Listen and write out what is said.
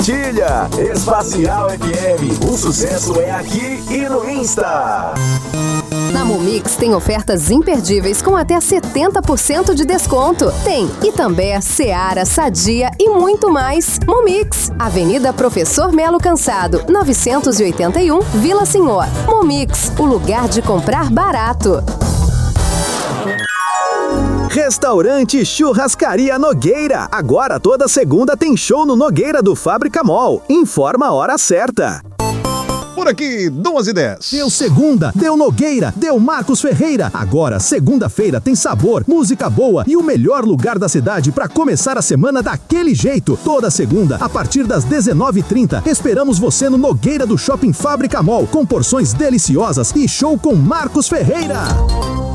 Compartilha! Espacial FM, o sucesso é aqui e no Insta. Na Momix tem ofertas imperdíveis com até 70% de desconto. Tem Itambé, Seara, Sadia e muito mais. Momix, Avenida Professor Melo Cansado, 981, Vila Senhor. Momix, o lugar de comprar barato. Restaurante Churrascaria Nogueira. Agora toda segunda tem show no Nogueira do Fábrica Mall. Informa a hora certa. Por aqui, 2h10. Deu segunda, deu Nogueira, deu Marcos Ferreira. Agora, segunda-feira, tem sabor, música boa e o melhor lugar da cidade para começar a semana daquele jeito. Toda segunda, a partir das 19h30, esperamos você no Nogueira do Shopping Fábrica Mall, com porções deliciosas e show com Marcos Ferreira.